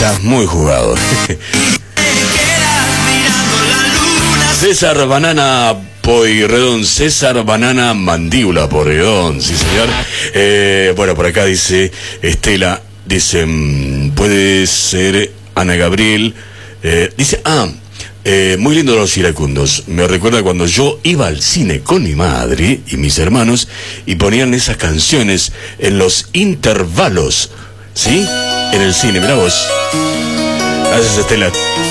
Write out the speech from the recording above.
Estás muy jugado. César Banana Pueyrredón, César Banana Mandíbula Pueyrredón, sí señor. Bueno, por acá dice Estela, dice, puede ser Ana Gabriel, dice, muy lindo Los Iracundos. Me recuerda cuando yo iba al cine con mi madre y mis hermanos y ponían esas canciones en los intervalos, ¿sí? En el cine, mirá vos. Gracias, Estela.